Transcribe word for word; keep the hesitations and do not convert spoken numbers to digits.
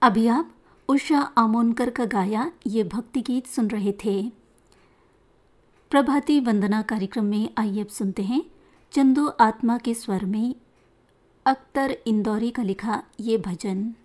अभी आप उषा आमोनकर का गाया ये भक्ति गीत सुन रहे थे। प्रभाती वंदना कार्यक्रम में आइए अब सुनते हैं चंदू आत्मा के स्वर में अख्तर इंदौरी का लिखा ये भजन।